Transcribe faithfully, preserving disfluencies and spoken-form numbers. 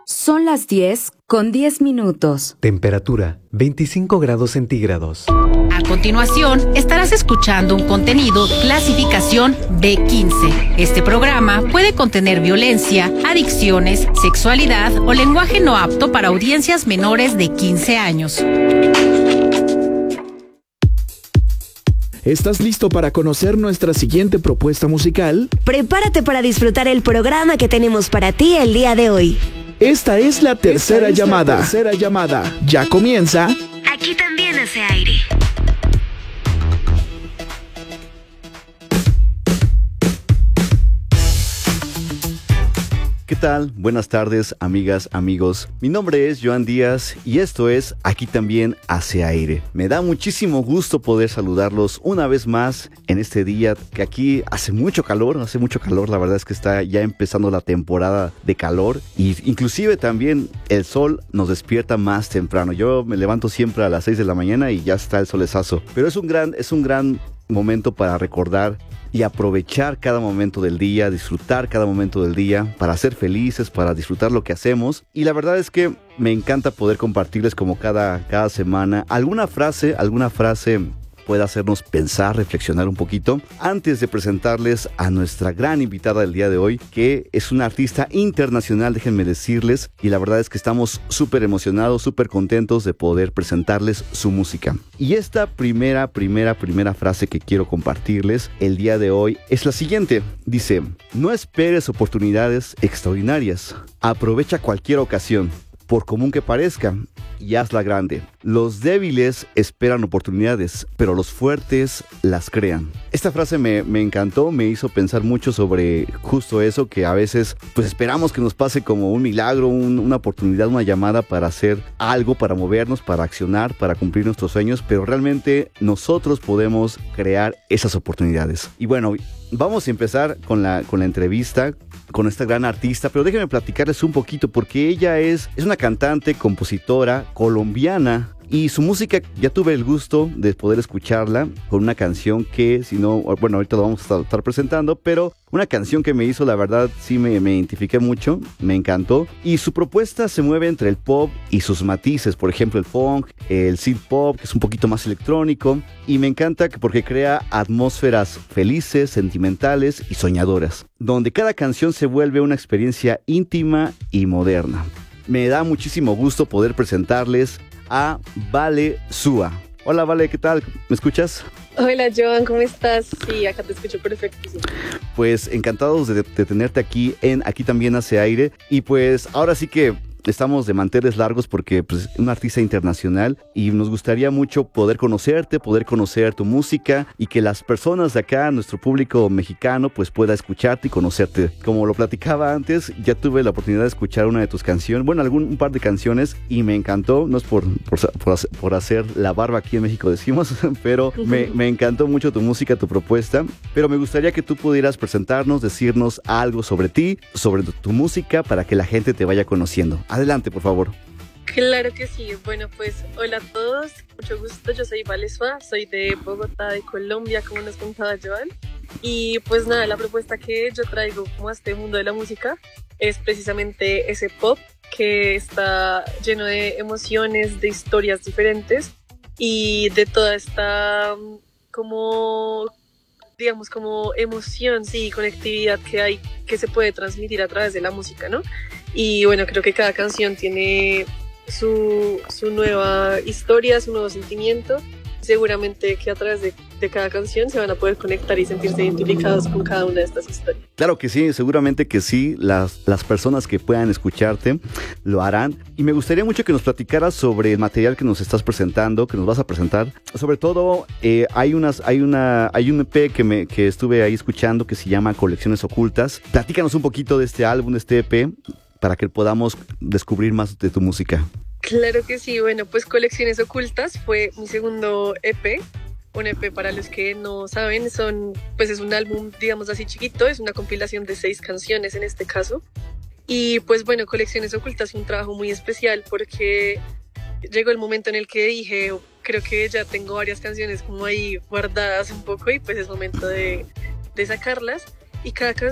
Son las diez con diez minutos. Temperatura veinticinco grados centígrados. A continuación, estarás escuchando un contenido clasificación B quince. Este programa puede contener violencia, adicciones, sexualidad o lenguaje no apto para audiencias menores de quince años. ¿Estás listo para conocer nuestra siguiente propuesta musical? Prepárate para disfrutar el programa que tenemos para ti el día de hoy. Esta es la tercera Esta es llamada. la tercera llamada. Ya comienza. Aquí también hace aire. ¿Qué tal? Buenas tardes, amigas, amigos. Mi nombre es Joan Díaz y esto es Aquí también hace aire. Me da muchísimo gusto poder saludarlos una vez más en este día que aquí hace mucho calor, hace mucho calor. La verdad es que está ya empezando la temporada de calor y inclusive también el sol nos despierta más temprano. Yo me levanto siempre a las seis de la mañana y ya está el solezazo. Pero es un gran, es un gran momento para recordar y aprovechar cada momento del día, disfrutar cada momento del día, para ser felices, para disfrutar lo que hacemos. Y la verdad es que me encanta poder compartirles como cada, cada semana alguna frase, alguna frase pueda hacernos pensar, reflexionar un poquito, antes de presentarles a nuestra gran invitada del día de hoy, que es una artista internacional, déjenme decirles, y la verdad es que estamos súper emocionados, súper contentos de poder presentarles su música. Y esta primera, primera, primera frase que quiero compartirles el día de hoy es la siguiente. Dice: no esperes oportunidades extraordinarias, aprovecha cualquier ocasión, por común que parezca, y hazla grande. Los débiles esperan oportunidades, pero los fuertes las crean. Esta frase me, me encantó, me hizo pensar mucho sobre justo eso, que a veces pues esperamos que nos pase como un milagro, un, una oportunidad, una llamada para hacer algo, para movernos, para accionar, para cumplir nuestros sueños, pero realmente nosotros podemos crear esas oportunidades. Y bueno, vamos a empezar con la, con la entrevista con esta gran artista, pero déjenme platicarles un poquito porque ella es, es una cantante, compositora colombiana. Y su música, ya tuve el gusto de poder escucharla con una canción que, si no, bueno, ahorita lo vamos a estar presentando, pero una canción que me hizo, la verdad, sí me, me identifiqué mucho, me encantó. Y su propuesta se mueve entre el pop y sus matices, por ejemplo, el funk, el synth pop, que es un poquito más electrónico. Y me encanta porque crea atmósferas felices, sentimentales y soñadoras, donde cada canción se vuelve una experiencia íntima y moderna. Me da muchísimo gusto poder presentarles a Vale Súa. Hola Vale, ¿qué tal? ¿Me escuchas? Hola Joan, ¿cómo estás? Sí, acá te escucho perfectísimo. Pues encantados de, de tenerte aquí en Aquí también hace aire. Y pues ahora sí que estamos de manteles largos porque pues, es una artista internacional y nos gustaría mucho poder conocerte, poder conocer tu música y que las personas de acá, nuestro público mexicano, pues pueda escucharte y conocerte. Como lo platicaba antes, ya tuve la oportunidad de escuchar una de tus canciones, bueno, algún un par de canciones y me encantó. No es por, por, por, hacer, por hacer la barba aquí en México decimos, pero me, me encantó mucho tu música, tu propuesta. Pero me gustaría que tú pudieras presentarnos, decirnos algo sobre ti, sobre tu, tu música, para que la gente te vaya conociendo. Adelante, por favor. Claro que sí. Bueno, pues hola a todos. Mucho gusto. Yo soy Vale Súa. Soy de Bogotá, de Colombia, como nos contaba Joan. Y pues nada, la propuesta que yo traigo como a este mundo de la música es precisamente ese pop que está lleno de emociones, de historias diferentes y de toda esta como, digamos, como emoción, sí, conectividad que hay, que se puede transmitir a través de la música, ¿no? Y bueno, creo que cada canción tiene su, su nueva historia, su nuevo sentimiento. Seguramente que a través de, de cada canción se van a poder conectar y sentirse identificados con cada una de estas historias. Claro que sí, seguramente que sí. Las, las personas que puedan escucharte lo harán. Y me gustaría mucho que nos platicaras sobre el material que nos estás presentando, que nos vas a presentar. Sobre todo, eh, hay, unas, hay, una, hay un E P que, me, que estuve ahí escuchando que se llama Colecciones Ocultas. Platícanos un poquito de este álbum, de este E P, para que podamos descubrir más de tu música. Claro que sí. Bueno, pues Colecciones Ocultas fue mi segundo E P. Un E P, para los que no saben, son, pues es un álbum, digamos así, chiquito. Es una compilación de seis canciones en este caso. Y pues bueno, Colecciones Ocultas fue un trabajo muy especial porque llegó el momento en el que dije, creo que ya tengo varias canciones como ahí guardadas un poco y pues es momento de, de sacarlas. Y cada canción